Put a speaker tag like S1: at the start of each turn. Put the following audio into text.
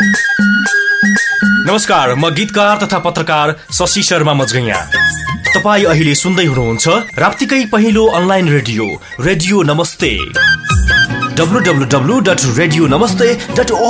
S1: नमस्कार, म गीतकार तथा पत्रकार शशि शर्मा मजगैया। तपाईँ अहिले सुन्दै हुनुहुन्छ राप्तीकै पहिलो अनलाइन रेडियो नमस्ते। www.radionamaste.org